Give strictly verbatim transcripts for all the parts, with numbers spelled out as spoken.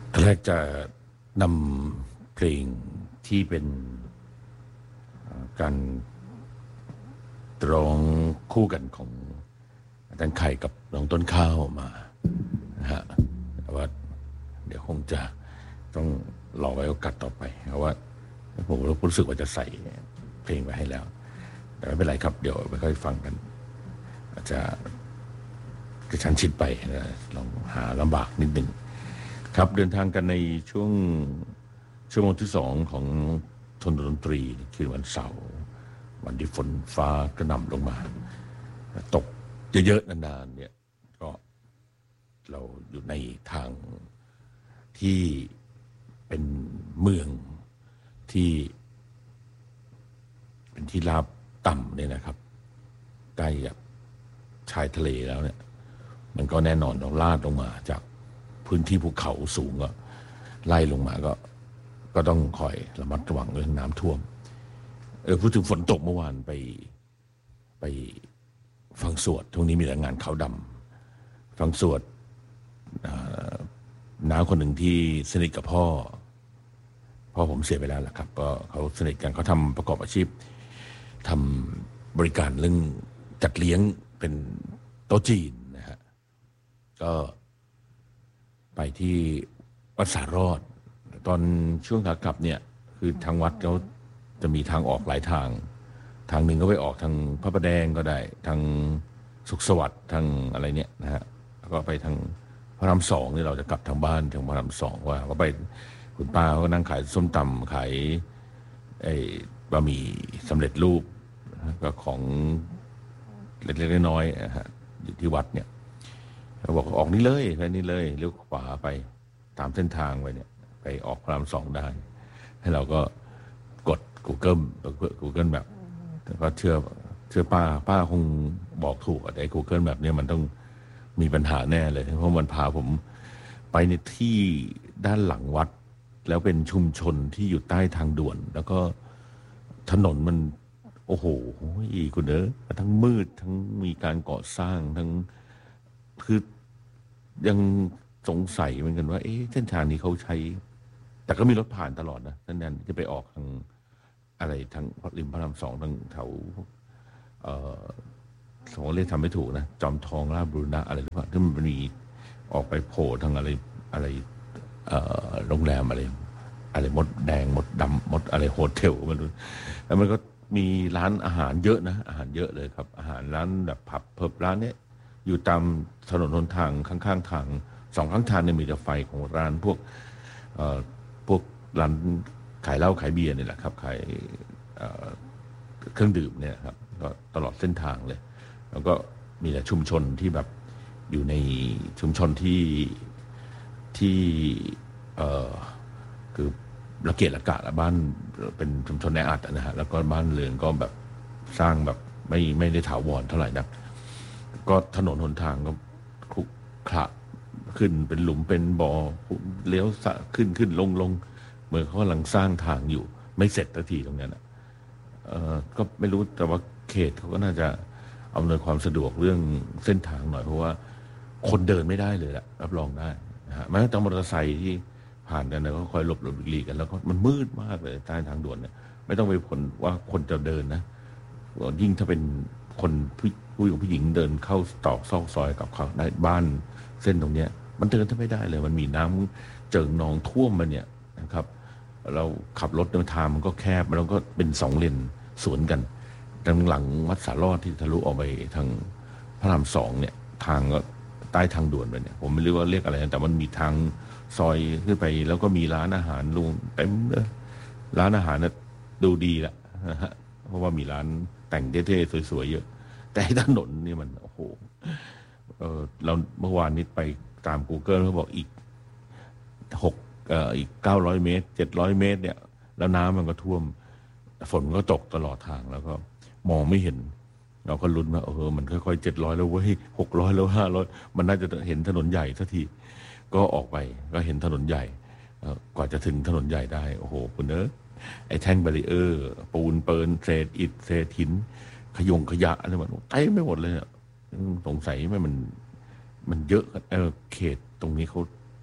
แรกจะนำเพลงที่เป็นการร้องคู่กันของอาจารย์ไข่กับน้องต้นข้าวมานะฮะแต่ว่าเดี๋ยวคงจะต้องรอไว้โอกาสต่อไปเพราะว่าผมรู้สึกว่าจะใส่เพลงไว้ให้แล้วแต่ไม่เป็นไรครับเดี๋ยวไปค่อยฟังกันอาจจะกระชั้นชิดไปนะลองหาลำบากนิดหนึ่งครับเดินทางกันในช่วงชั่วโมงที่สองของทนดนตรีคือวันเสาร์วันที่ฝนฟ้ากระหน่ำลงมาตกเยอะๆนานๆเนี่ยก็เราอยู่ในทางที่เป็นเมืองที่เป็นที่ราบต่ำเนี่ยนะครับใกล้กับชายทะเลแล้วเนี่ยมันก็แน่นอนเราลาดลงมาจากพื้นที่ภูเขาสูงก็ไล่ลงมาก็ก็ต้องคอยระมัดระวังเรื่องน้ำท่วมเออพูดถึงฝนตกเมื่อวานไปไปฟังสวดช่วงนี้มีแต่งานขาวดำฟังสวดน้าคนหนึ่งที่สนิทกับพ่อพ่อผมเสียไปแล้วล่ะครับก็เขาสนิทกันเขาทำประกอบอาชีพทำบริการเรื่องจัดเลี้ยงเป็นโต๊ะจีนนะฮะก็ไปที่วัดสารอดตอนช่วงขากลับเนี่ยคือทางวัดเขาจะมีทางออกหลายทางทางหนึ่งก็ไปออกทางพระประแดงก็ได้ทางสุขสวัสดิ์ทางอะไรเนี่ยนะฮะแล้วก็ไปทางพระรามสองนี่เราจะกลับทางบ้านทางพระรามสองว่าก็ไปคุณป้าเขาก็นั่งขายส้มตำขายไอ้บะหมี่สำเร็จรูปก็ของเล็กๆน้อยๆฮะอยู่ที่วัดเนี่ยเขาบอกออกนี่เลยไปนี่เลยเลี้ยวขวาไปตามเส้นทางไปเนี่ยไปออกพระรามสองได้ให้เราก็กด Google Google แบบก็เชื่อเชื่อป้าป้าคงบอกถูกแต่ Google แบบนี้มันต้องมีปัญหาแน่เลยเพราะมันพาผมไปในที่ด้านหลังวัดแล้วเป็นชุมชนที่อยู่ใต้ทางด่วนแล้วก็ถนนมันโอ้โหคุณเอ๋ยทั้งมืดทั้งมีการก่อสร้างทั้งคือยังสงสัยเหมือนกันว่าเอ๊ะเส้นทางนี้เขาใช้แต่ก็มีรถผ่านตลอดนะท่านนั้นจะไปออกทางอะไรทางริมพระรามสองทางแถวเอ่อสองเรียกทำไม่ถูกนะจอมทองราชบุรณะอะไรหรือเปล่าที่มันมีออกไปโผล่ทางอะไรอะไรเอ่อโรงแรมอะไรอะไรมดแดงมดดำมดอะไรโฮเทลมันแล้วมันก็มีร้านอาหารเยอะนะอาหารเยอะเลยครับอาหารร้านแบบผับเพิบร้านเนี้ยอยู่ตามถนนหนทางข้างๆทางสองข้างทางเนี่ยมีแต่ไฟของร้านพวกเอ่อพวกร้านขายเหล้าขายเบียร์นี่แหละครับขายเอ่อเครื่องดื่มเนี่ยครับก็ตลอดเส้นทางเลยแล้วก็มีแต่ชุมชนที่แบบอยู่ในชุมชนที่ที่เอ่อคือระเกะระกะละบ้านเป็นชุมชนแออัดนะฮะแล้วก็บ้านเรือนก็แบบสร้างแบบไม่ไม่ได้ถาวรเท่าไหร่นักก็ถนนหนทางก็ครุขระขึ้นเป็นหลุมเป็นบ่อเลี้ยวสะขึ้นขึ้นลงลงเหมือนเขากำลังสร้างทางอยู่ไม่เสร็จทันทีตรงนั้นเอ่อก็ไม่รู้แต่ว่าเขตเขาก็น่าจะอำนวยความสะดวกเรื่องเส้นทางหน่อยเพราะว่าคนเดินไม่ได้เลยแหละรับรองได้นะฮะแม้แต่มอเตอร์ไซค์ที่ผ่านกันนะก็คอยหลบหลบหลีกกันแล้วก็มันมืดมากเลยใต้ทางด่วนเนี่ยไม่ต้องไปผลว่าคนจะเดินนะยิ่งถ้าเป็นคนผู้ผู้หญิงผู้หญิงเดินเข้าตอกซอกซอยกับเขาในบ้านเส้นตรงเนี้ยมันเดินถ้าไม่ได้เลยมันมีน้ำเจิ่งนองท่วมมันเนี่ยนะครับเราขับรถเดินทางมันก็แคบมันก็เป็นสองเลนสวนกันดังหลังวัดสารอดที่ทะลุออกไปทางพระรามสองเนี่ยทางก็ใต้ทางด่วนไปเนี่ยผมไม่รู้ว่าเรียกอะไรแต่มันมีทางซอยขึ้นไปแล้วก็มีร้านอาหารลุงเต็มเลยร้านอาหารน่ะดูดีแหละนะฮะเพราะว่ามีร้านแต่งเท่ๆสวยๆเยอะแต่ถนนนี่มันโอ้โหเออเราเมื่อวานนี้ไปตาม Google เขาบอกอีกหกเอ่ออีกเก้าร้อยเมตรเจ็ดร้อยเมตรเนี่ยแล้วน้ำมันก็ท่วมฝนก็ตกตลอดทางแล้วก็มองไม่เห็นเราก็ลุ้นว่าเออมันค่อยๆเจ็ดร้อยแล้วเว้ยหกร้อยแล้วห้าร้อยมันน่าจะเห็นถนนใหญ่สักทีก็ออกไปก็เห็นถนนใหญ่กว่าจะถึงถนนใหญ่ได้โอ้โหคุณเนอะไอ้แท่งแบรีเออร์ปูนเปิลเศษอิฐเศษหินขยงขยะอะไรมันเต็มไม่หมดเลยสงสัยไหมมันมันเยอะเออเขตตรงนี้เขา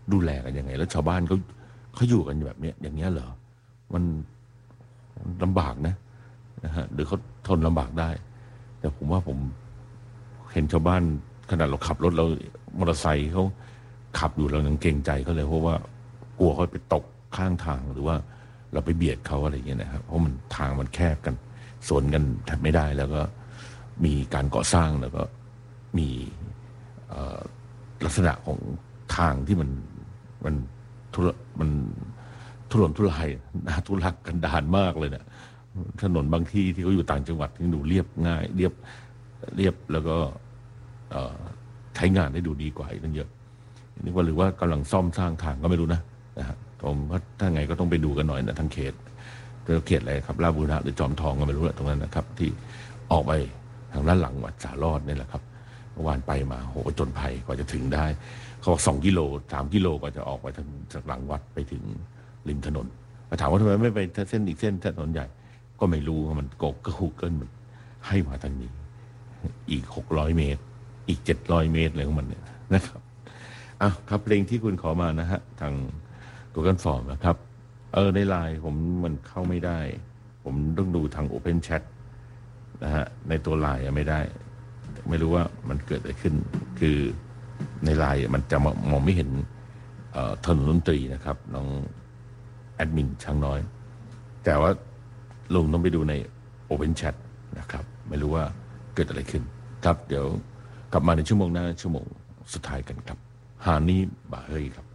ดูแลกันยังไง แล้วชาวบ้านเขาเขาอยู่กันแบบเนี้ยอย่างเงี้ยเหรอมันลำบากนะนะฮะหรือเขาทนลำบากได้ แต่ผมว่าผมเห็นชาวบ้านขนาดเราขับรถเรามอเตอร์ไซค์เขาขับอยู่เรายังเกรงใจเขาเลยเพราะว่ากลัวเขาไปตกข้างทางหรือว่าเราไปเบียดเขาอะไรอย่างเงี้ยนะครับเพราะมันทางมันแคบกันสวนกันแทบไม่ได้แล้วก็มีการก่อสร้างแล้วก็มีลักษณะของทางที่มันมันทุรมันทุรนทุรายนะทุรักกันดารมากเลยเนะถนนบางที่ที่เขาอยู่ต่างจังหวัดที่ดูเรียบง่ายเรียบเรียบแล้วก็ใช้งานได้ดูดีกว่าอีกตั้งเยอะนี่ว่าหรือว่ากำลังซ่อมสร้างทางก็ไม่รู้นะนะฮะผมว่าถ้าไงก็ต้องไปดูกันหน่อยนะทางเขตเขตอะไรครับลาดบุรณะหรือจอมทองก็ไม่รู้แหละตรงนั้นนะครับที่ออกไปทางด้านหลังวัดสารอดนี่แหละครับเมื่อวานไปมาโหจนภัยกว่าจะถึงได้เขาบอกสองกิโลสามกิโลกว่าจะออกไปทางจากหลังวัดไปถึงริมถนนมาถามว่าทำไมไม่ไปเส้นอีกเส้นถนนใหญ่ก็ไม่รู้มันโกกก็ฮูเกิลมันให้มาทางนี้อีกหกร้อยเมตรอีกเจ็ดร้อยเมตรอะไรของมันเนี่ยนะครับอ่ะครับเพลงที่คุณขอมานะฮะทาง Google Form นะครับเออในไลน์ผมมันเข้าไม่ได้ผมต้องดูทาง Open Chat นะฮะในตัวไลน์ไม่ได้ไม่รู้ว่ามันเกิดอะไรขึ้นคือในไลน์มันจะมองไม่เห็นถนนดนตรีนะครับน้องแอดมินช่างน้อยแต่ว่าลงต้องไปดูใน Open Chat นะครับไม่รู้ว่าเกิดอะไรขึ้นครับเดี๋ยวกลับมาในชั่วโมงหน้าชั่วโมงสุดท้ายกันครับฮานี่บาเฮยครับ